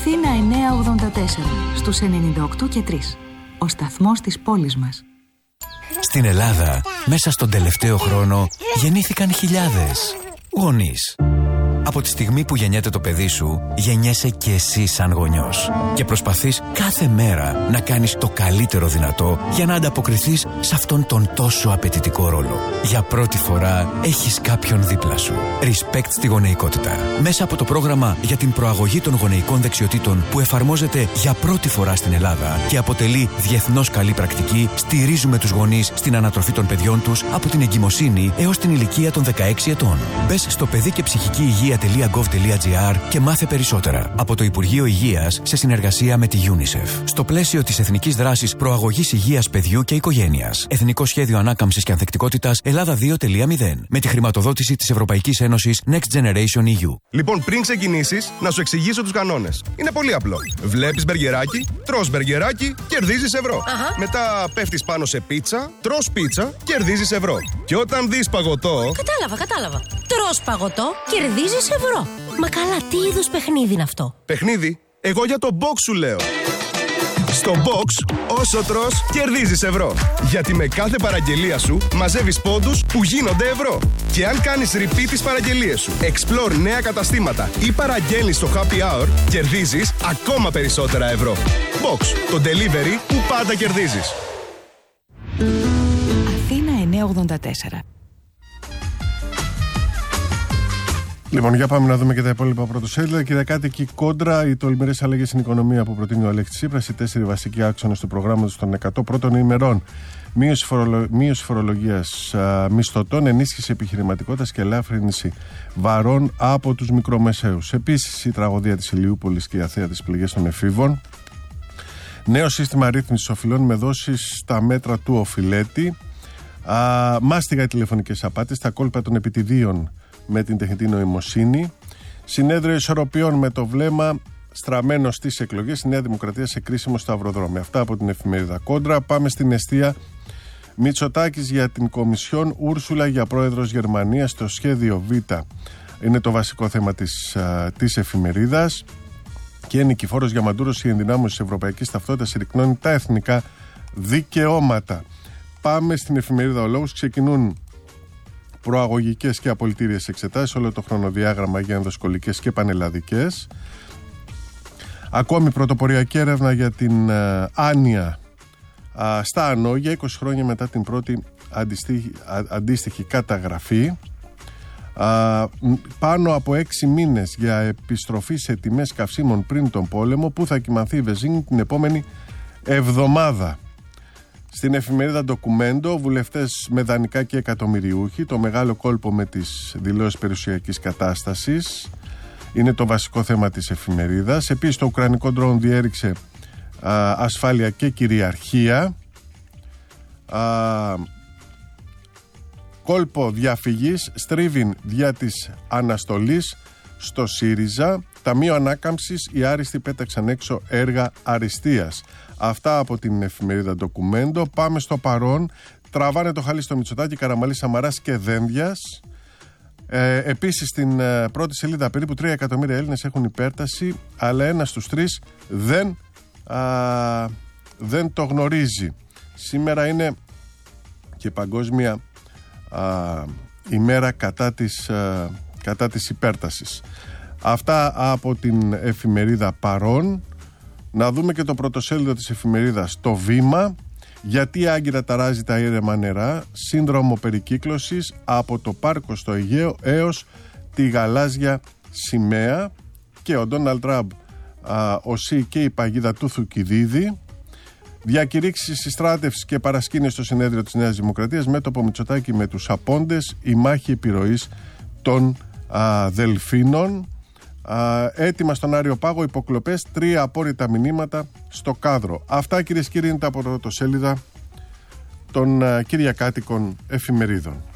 Αθήνα 984 στους 98 και 3. Ο σταθμός της πόλης μας. Στην Ελλάδα, μέσα στον τελευταίο χρόνο, γεννήθηκαν χιλιάδες γονείς. Από τη στιγμή που γεννιέται το παιδί σου, γεννιέσαι και εσύ σαν γονιός. Και προσπαθείς κάθε μέρα να κάνεις το καλύτερο δυνατό για να ανταποκριθείς σε αυτόν τον τόσο απαιτητικό ρόλο. Για πρώτη φορά έχεις κάποιον δίπλα σου. Respect στη γονεϊκότητα. Μέσα από το πρόγραμμα για την προαγωγή των γονεϊκών δεξιοτήτων που εφαρμόζεται για πρώτη φορά στην Ελλάδα και αποτελεί διεθνώς καλή πρακτική, στηρίζουμε τους γονείς στην ανατροφή των παιδιών τους από την εγκυμοσύνη έως την ηλικία των 16 ετών. Μπες στο παιδί και ψυχική υγεία.gov.gr και μάθε περισσότερα από το Υπουργείο Υγείας σε συνεργασία με τη UNICEF. Στο πλαίσιο της Εθνικής Δράσης Προαγωγής Υγείας Παιδιού και Οικογένειας. Εθνικό Σχέδιο Ανάκαμψης και Ανθεκτικότητας Ελλάδα 2.0. Με τη χρηματοδότηση της Ευρωπαϊκής Ένωσης Next Generation EU. Λοιπόν, πριν ξεκινήσεις, να σου εξηγήσω τους κανόνες. Είναι πολύ απλό. Βλέπεις μπεργκεράκι, τρως μπεργκεράκι, κερδίζεις ευρώ. Μετά πέφτεις πάνω σε πίτσα, τρως πίτσα, κερδίζεις ευρώ. Και όταν δεις παγωτό. Κατάλαβα. Τρως παγωτό, κερδίζεις ευρώ. Μα καλά, τι είδους παιχνίδι είναι αυτό? Παιχνίδι? Εγώ για το box σου λέω. Στο box, όσο τρως, κερδίζεις ευρώ. Γιατί με κάθε παραγγελία σου μαζεύεις πόντους που γίνονται ευρώ. Και αν κάνεις repeat τις παραγγελίες σου, explore νέα καταστήματα ή παραγγέλνεις στο happy hour, κερδίζεις ακόμα περισσότερα ευρώ. Box, το delivery που πάντα κερδίζεις. Αθήνα 984. Λοιπόν, για πάμε να δούμε και τα υπόλοιπα πρωτοσέλιδα. Κυριακάτικη κόντρα, οι τολμηρές αλλαγές στην οικονομία που προτείνει ο Αλέξης Τσίπρας, οι 4 βασικοί άξονες του προγράμματος των 100 πρώτων ημερών. Μείωση φορολογίας μισθωτών, ενίσχυση επιχειρηματικότητας και ελάφρυνση βαρών από τους μικρομεσαίους. Επίσης, η τραγωδία της Ηλιούπολης και η αθέατες πληγές των εφήβων. Νέο σύστημα ρύθμισης οφειλών με δόσεις στα μέτρα του οφειλέτη. Μάστιγα οι τηλεφωνικές απάτες, τα κόλπα των επιτιδίων με την τεχνητή νοημοσύνη. Συνέδριο ισορροπιών με το βλέμμα στραμμένο στις εκλογές. Η Νέα Δημοκρατία σε κρίσιμο σταυροδρόμι. Αυτά από την εφημερίδα Κόντρα. Πάμε στην εστία. Μητσοτάκης για την Κομισιόν, Ούρσουλα για πρόεδρος Γερμανίας. Το σχέδιο Β είναι το βασικό θέμα της εφημερίδας. Και Νικηφόρος για Μαντούρος, η ενδυνάμωση της ευρωπαϊκής ταυτότητας συρρυκνώνει τα εθνικά δικαιώματα. Πάμε στην εφημερίδα Ο Λόγος. Ξεκινούν προαγωγικές και απολυτήριες εξετάσεις, όλο το χρονοδιάγραμμα για ενδοσκολικές και πανελλαδικές. Ακόμη πρωτοποριακή έρευνα για την άνοια στα Ανώγια, 20 χρόνια μετά την πρώτη αντίστοιχη καταγραφή. Πάνω από 6 μήνες για επιστροφή σε τιμές καυσίμων πριν τον πόλεμο, που θα κυμανθεί η βενζίνη την επόμενη εβδομάδα. Στην εφημερίδα Ντοκουμέντο, βουλευτές με δανεικά και εκατομμυριούχοι, το μεγάλο κόλπο με τις δηλώσεις περιουσιακής κατάστασης είναι το βασικό θέμα της εφημερίδας. Επίσης, το ουκρανικό ντρόουν διέριξε ασφάλεια και κυριαρχία. Κόλπο διαφυγής, στρίβιν δια της αναστολής στο ΣΥΡΙΖΑ. Ταμείο Ανάκαμψης, οι άριστοι πέταξαν έξω έργα αριστείας. Αυτά από την εφημερίδα Ντοκουμέντο. Πάμε στο παρόν. Τραβάνε το χαλί στο Μητσοτάκη, Καραμαλή, Σαμαράς και Δένδιας. Επίσης στην πρώτη σελίδα, περίπου 3 εκατομμύρια Έλληνες έχουν υπέρταση, αλλά ένας στους 3 δεν το γνωρίζει. Σήμερα είναι και παγκόσμια ημέρα κατά της υπέρτασης. Αυτά από την εφημερίδα Παρόν. Να δούμε και το πρωτοσέλιδο της εφημερίδας Το Βήμα. Γιατί η Άγκυρα ταράζει τα ήρεμα νερά, σύνδρομο περικύκλωσης από το πάρκο στο Αιγαίο έως τη γαλάζια σημαία. Και ο Ντόναλντ Τραμπ, ο ΣΥ και η παγίδα του Θουκυδίδη. Διακηρύξεις συστράτευσης και παρασκήνες στο συνέδριο της Νέας Δημοκρατίας, μέτωπο Μητσοτάκη με τους απόντες, η μάχη επιρροής των Δελφίνων. Έτοιμα στον Άριο Πάγο, υποκλοπές, 3 απόρριτα μηνύματα στο κάδρο. Αυτά, κυρίες και κύριοι, είναι τα πρωτοσέλιδα των κυριακάτικων εφημερίδων.